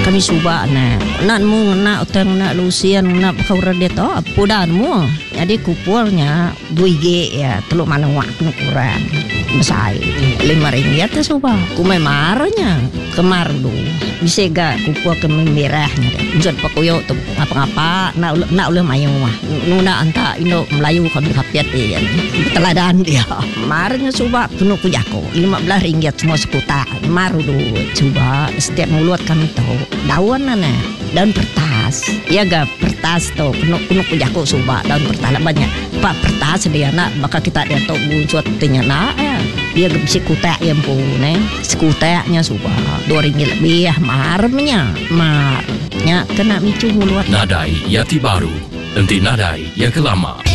kami suba nak mu nak utang nak lusian nak kau rada to pudan mu jadi kupulnya 2G ya teluk malawak kena kurang besar RM5 tu suba kumai marahnya kemar dulu bisa gak kupul ke merahnya usut pakuyo tu apa-apa nak ulah mayu mah nuna anta Indo Melayu kami kapiat ya teladan dia marahnya suba penuh kujako RM15 semua sekuta maru dulu coba setiap mulut kami tahu daun daun pertas ya gak pertas tuh penuh kujako suba daun pertas banyak pak pertas dia nak bakal kita dia tahu buat tinya nak dia bisa kutek yang pun sekuteknya suba RM2 lebih marahnya kena micu mulut Nadai Yati Baru nanti nadai yang kelama.